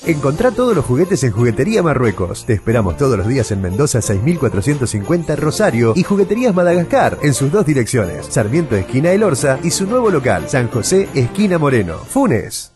Encontrá todos los juguetes en Juguetería Marruecos. Te esperamos todos los días en Mendoza 6450 Rosario y Jugueterías Madagascar en sus dos direcciones, Sarmiento esquina El Orza y su nuevo local, San José esquina Moreno. Funes.